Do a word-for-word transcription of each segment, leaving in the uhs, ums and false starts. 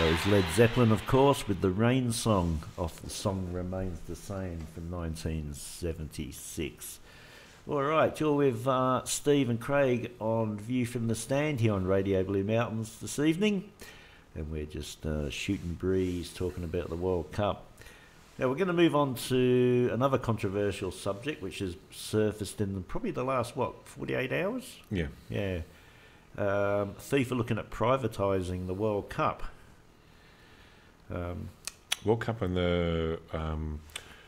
was Led Zeppelin, of course, with the Rain Song off The Song Remains the Same from nineteen seventy-six. All right, you're with uh, Steve and Craig on View from the Stand here on Radio Blue Mountains this evening. And we're just uh, shooting breeze, talking about the World Cup. Now we're going to move on to another controversial subject, which has surfaced in probably the last, what, forty-eight hours? Yeah. Yeah. Um, FIFA looking at privatising the World Cup. Um, World Cup and the um,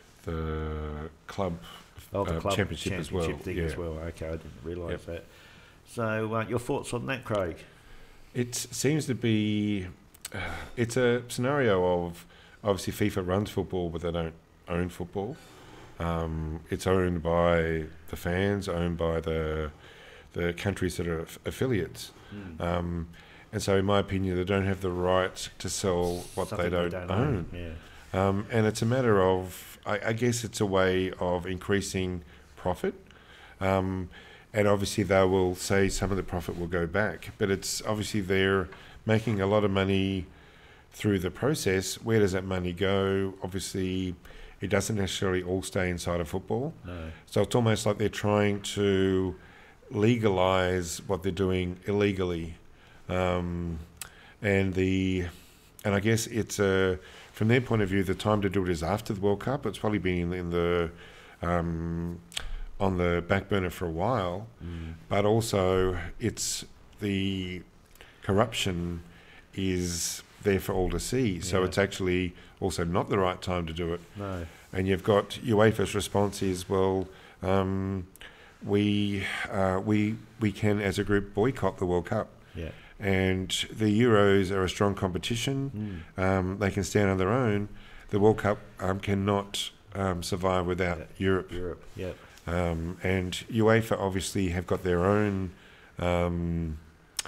the club, oh, the uh, club championship, championship as well. thing yeah. as well. Okay, I didn't realise Yep. that. So, uh, your thoughts on that, Craig? It seems to be, uh, it's a scenario of, obviously FIFA runs football, but they don't own football. Um, it's owned by the fans, owned by the the countries that are aff- affiliates. Mm. Um, and so in my opinion, they don't have the right to sell what Something they don't, own. own. Yeah. Um, and it's a matter of, I, I guess it's a way of increasing profit. Um, and obviously they will say some of the profit will go back, but it's obviously they're making a lot of money through the process. Where does that money go? Obviously, it doesn't necessarily all stay inside of football. No. So it's almost like they're trying to legalise what they're doing illegally. Um, and the and I guess it's a, from their point of view, the time to do it is after the World Cup. It's probably been in, in the um, on the back burner for a while, Mm. but also it's the corruption is there for all to see. So Yeah. it's actually also not the right time to do it. No. And you've got UEFA's response is, well, um, we uh, we we can as a group boycott the World Cup. Yeah. And the Euros are a strong competition. Mm. Um, they can stand on their own. The World Cup um, cannot um, survive without Yeah. Europe. Europe. Yeah. Um, and UEFA obviously have got their own um,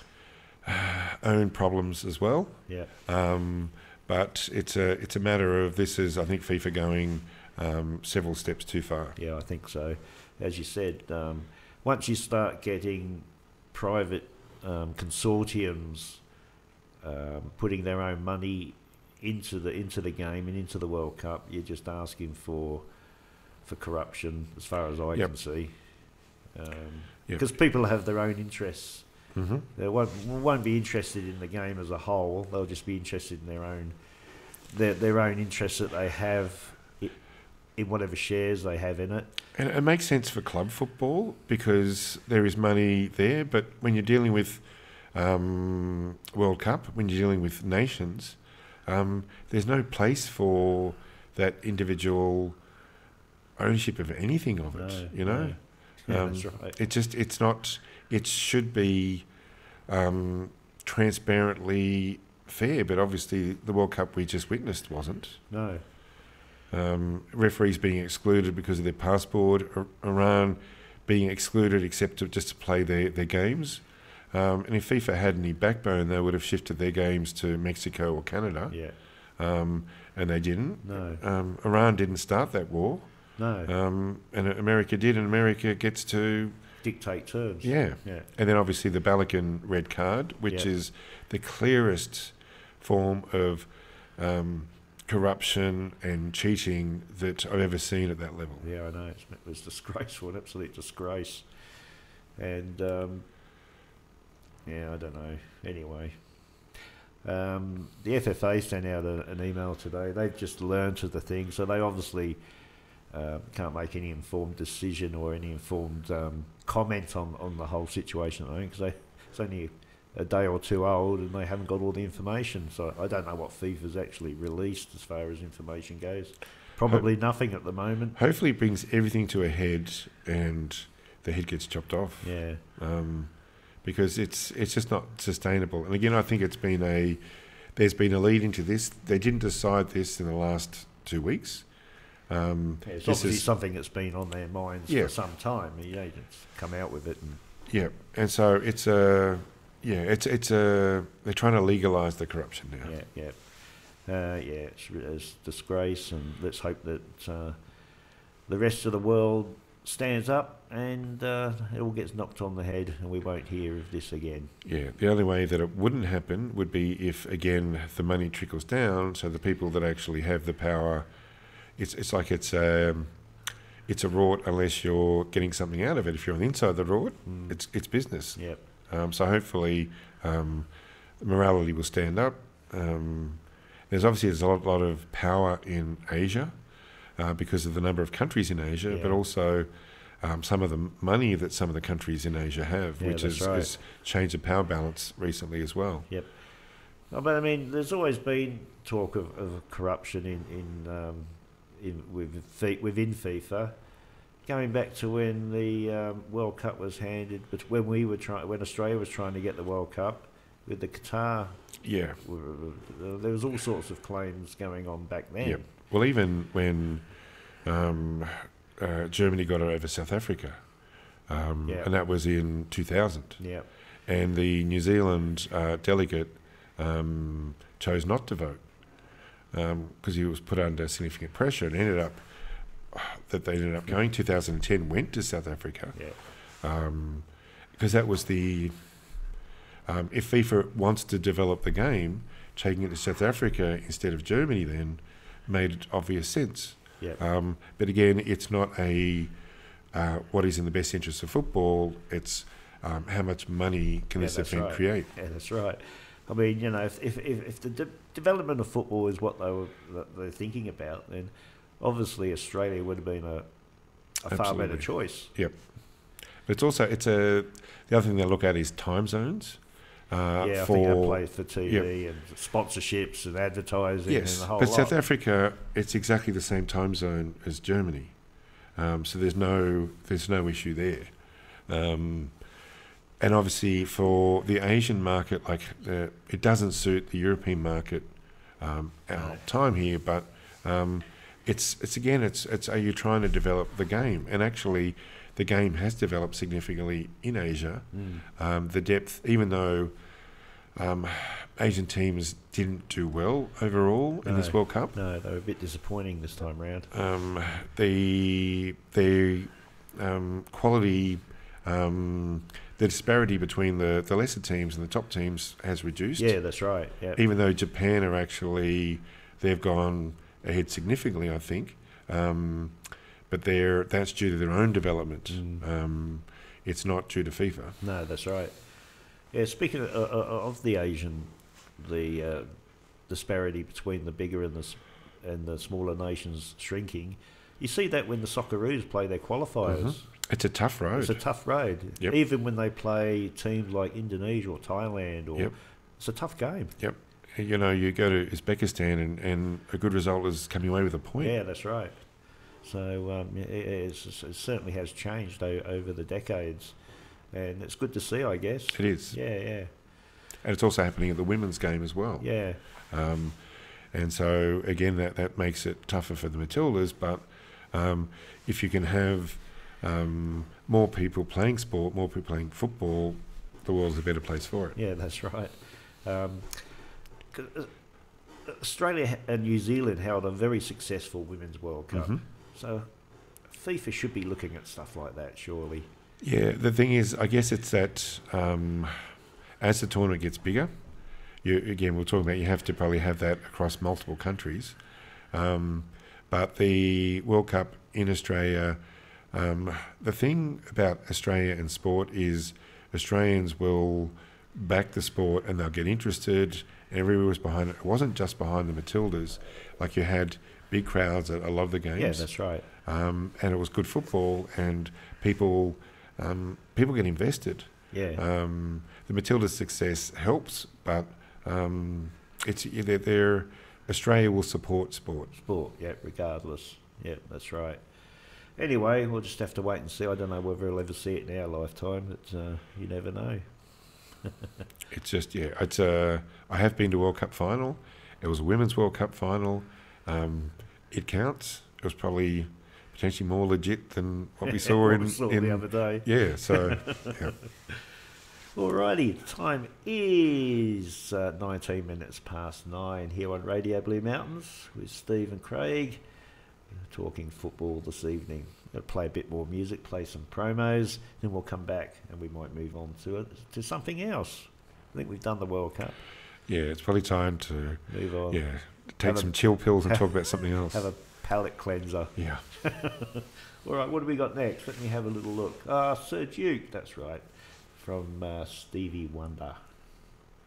own problems as well. Yeah. Um, but it's a it's a matter of, this is, I think, FIFA going um, several steps too far. Yeah, I think so. As you said, um, once you start getting private um, consortiums um, putting their own money into the into the game and into the World Cup, you're just asking for for corruption, as far as I Yep. can see. Um, Yep. Because people have their own interests. Mm-hmm. They won't, won't be interested in the game as a whole. They'll just be interested in their own their their own interests that they have i- in whatever shares they have in it. And it makes sense for club football because there is money there, but when you're dealing with um, World Cup, when you're dealing with nations, um, there's no place for that individual ownership of anything of it, No, you know? no. Yeah, Um, that's right. It just, it's not, it should be um, transparently fair, but obviously the World Cup we just witnessed wasn't. No. Um, referees being excluded because of their passport, Ir- Iran being excluded except to, just to play their, their games. Um, and if FIFA had any backbone, they would have shifted their games to Mexico or Canada, Yeah. um, and they didn't. No. Um, Iran didn't start that war, No. um, and America did, and America gets to, Dictate terms. yeah. Yeah. And then obviously the Balakan red card, which Yeah. is the clearest form of um, corruption and cheating that I've ever seen at that level. Yeah, I know. It's, it was disgraceful, an absolute disgrace. And, um, yeah, I don't know. Anyway. Um, the F F A sent out a, an email today. They've just learnt of the thing, so they obviously uh, can't make any informed decision or any informed um, comment on, on the whole situation, I think, because it's only a day or two old and they haven't got all the information. So I don't know what FIFA's actually released as far as information goes. Probably Ho- nothing at the moment. Hopefully it brings everything to a head and the head gets chopped off. Yeah. Um, because it's it's just not sustainable. And again, I think it's been a, there's been a lead into this. They didn't decide this in the last two weeks. Um, Yeah, it's this obviously is- something that's been on their minds Yeah. for some time. The agents come out with it, and Yeah, and so it's a, yeah, it's it's a, they're trying to legalise the corruption now. yeah, yeah, uh, yeah, it's, it's disgrace, and let's hope that uh, the rest of the world stands up and uh, it all gets knocked on the head, and we won't hear of this again. Yeah, the only way that it wouldn't happen would be if, again, the money trickles down, so the people that actually have the power, it's it's like it's um, it's a rort unless you're getting something out of it. If you're on the inside of the rort, Mm. it's it's business. Yep. Um, so hopefully, um, morality will stand up. Um, there's obviously there's a lot, lot of power in Asia uh, because of the number of countries in Asia, Yeah. but also um, some of the m- money that some of the countries in Asia have, Yeah, which that's has, right. has changed the power balance recently as well. Oh, but I mean, there's always been talk of, of corruption in in, um, in with Fi- within FIFA, going back to when the um, World Cup was handed, but when we were trying, when Australia was trying to get the World Cup with the Qatar, Yeah. uh, there was all sorts of claims going on back then. Yep. Well, even when um, uh, Germany got it over South Africa, um, Yeah. and that was in two thousand, Yeah, and the New Zealand uh, delegate um, chose not to vote because he was put under significant pressure, and ended up that they ended up going. two thousand ten went to South Africa yeah, because that was the um, if FIFA wants to develop the game, taking it to South Africa instead of Germany then made obvious sense. yeah. Um, but again, it's not a uh, what is in the best interest of football. It's um, how much money can Yeah, this that's event right. create. Yeah, that's right. I mean, you know, if if, if, if the de- development of football is what they were that they're thinking about, then obviously Australia would have been a, a far better Absolutely. choice. But it's also it's a the other thing they look at is time zones. Uh, yeah, I for think they play for T V yep. and sponsorships and advertising yes, and the whole but lot. South Africa, it's exactly the same time zone as Germany, um, so there's no there's no issue there. Um, and obviously for the Asian market, like uh, it doesn't suit the European market um, our No. time here, but um, it's it's again it's it's are you trying to develop the game? And actually, the game has developed significantly in Asia. Mm. Um, the depth, even though um, Asian teams didn't do well overall in this No. World Cup, No, they were a bit disappointing this time round. um, the the um, quality, um, the disparity between the, the lesser teams and the top teams has reduced. Yeah, that's right. Yeah, Even though Japan are actually they've gone ahead significantly, I think. Um, but they're that's due to their own development. Mm. Um, it's not due to FIFA. no, that's right. Yeah, speaking of, uh, uh, of the Asian, the uh, disparity between the bigger and the s- and the smaller nations shrinking, you see that when the Socceroos play their qualifiers. Mhm. It's a tough road. It's a tough road. Yep. Even when they play teams like Indonesia or Thailand, or Yep. it's a tough game. You know, you go to Uzbekistan and, and a good result is coming away with a point. Yeah, that's right. So um, it, it's, it certainly has changed o- over the decades, and it's good to see, I guess. It is. Yeah, yeah, And it's also happening at the women's game as well. yeah. Um, and so, again, that, that makes it tougher for the Matildas. But um, if you can have um, more people playing sport, more people playing football, the world's a better place for it. Yeah, that's right. Um, 'cause, uh, Australia ha- and New Zealand held a very successful Women's World Cup. Mhm. So FIFA should be looking at stuff like that, surely. Yeah, the thing is, I guess it's that um, as the tournament gets bigger, you again, we're talking about you have to probably have that across multiple countries. Um, but the World Cup in Australia, um, the thing about Australia and sport is Australians will back the sport and they'll get interested, and everyone was behind it. It wasn't just behind the Matildas. Like you had big crowds at a lot of the games. Yeah, that's right. um, and it was good football, and people um, people get invested. Yeah. Um, the Matildas' success helps, but um, it's they're, they're Australia will support sport. Sport, yeah, regardless. Yeah, that's right. Anyway, we'll just have to wait and see. I don't know whether we'll ever see it in our lifetime, but uh, you never know. It's just yeah, it's a. I have been to World Cup final. It was a women's World Cup final. Um, it counts. It was probably potentially more legit than what we saw What in, we saw in the other day. yeah. So yeah. Alrighty, time is uh, nineteen minutes past nine here on Radio Blue Mountains with Steve and Craig, talking football this evening. Gonna play a bit more music, play some promos, then we'll come back and we might move on to it to something else. I think we've done the World Cup. Yeah, it's probably time to Move on. yeah take Have a- some chill pills and talk about something else. Have a palate cleanser. Yeah. All right, what do we got next? Let me have a little look. Ah, Sir Duke, that's right, from uh, Stevie Wonder.